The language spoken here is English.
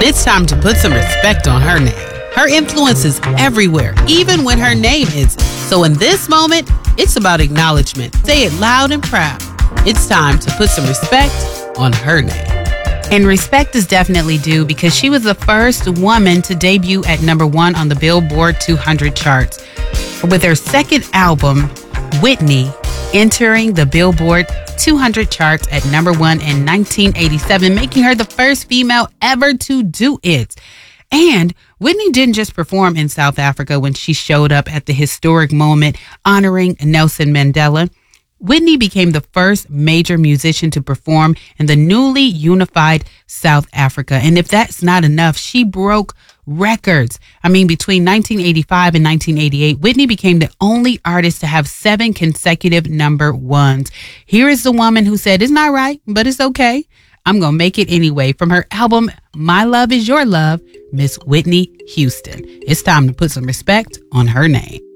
It's time to put some respect on her name. Her influence is everywhere, even when her name isn't. So in this moment, it's about acknowledgement. Say it loud and proud. It's time to put some respect on her name. And respect is definitely due because she was the first woman to debut at #1 on the Billboard 200 charts. With her second album, Whitney, entering the Billboard 200 charts at #1 in 1987, making her the first female ever to do it. And Whitney didn't just perform in South Africa when she showed up at the historic moment honoring Nelson Mandela. Whitney became the first major musician to perform in the newly unified South Africa. And if that's not enough, she broke records. Between 1985 and 1988, Whitney became the only artist to have 7 consecutive #1s. Here is the woman who said, "It's not right, but it's okay. I'm going to make it anyway." From her album, My Love Is Your Love, Miss Whitney Houston. It's time to put some respect on her name.